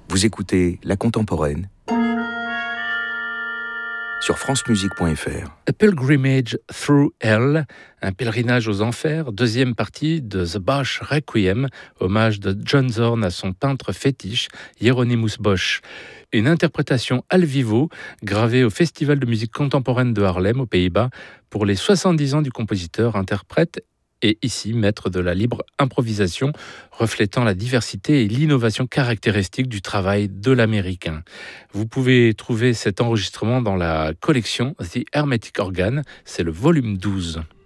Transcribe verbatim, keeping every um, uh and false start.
Vous écoutez La Contemporaine sur france musique point f r. A Pilgrimage Through Hell, un pèlerinage aux enfers, deuxième partie de The Bosch Requiem, hommage de John Zorn à son peintre fétiche, Hieronymus Bosch. Une interprétation al vivo, gravée au Festival de musique contemporaine de Haarlem, aux Pays-Bas, pour les soixante-dix ans du compositeur, interprète et ici maître de la libre improvisation, reflétant la diversité et l'innovation caractéristique du travail de l'Américain. Vous pouvez trouver cet enregistrement dans la collection The Hermetic Organ, c'est le volume douze.